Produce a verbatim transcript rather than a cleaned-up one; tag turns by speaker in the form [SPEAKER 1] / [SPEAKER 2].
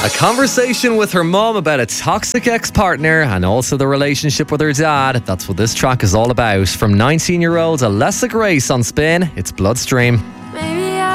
[SPEAKER 1] A conversation with her mum about a toxic ex-partner and also the relationship with her dad. That's what this track is all about. From nineteen-year-old Alessa Grace on Spin, it's Bloodstream.